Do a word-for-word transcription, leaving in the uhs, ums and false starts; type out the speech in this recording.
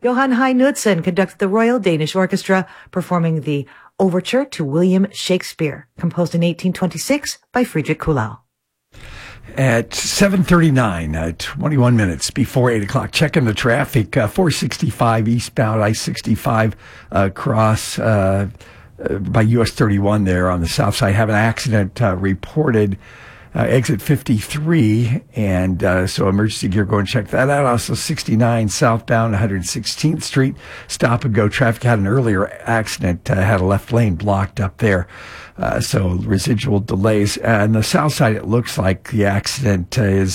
Johan Hein Knudsen conducted the Royal Danish Orchestra, performing the Overture to William Shakespeare, composed in eighteen twenty-six by Friedrich Kuhlau. At seven thirty-nine, uh, twenty-one minutes before eight o'clock, checking the traffic, uh, four sixty-five eastbound, I sixty-five uh, across uh, uh, by U S thirty-one there on the south side. Have an accident uh, reported. Uh, exit fifty-three, and uh, so emergency gear, go and check that out. Also sixty-nine southbound, one hundred sixteenth Street, stop and go traffic. Had an earlier accident, uh, had a left lane blocked up there, uh, so residual delays. Uh, on the south side, it looks like the accident uh, is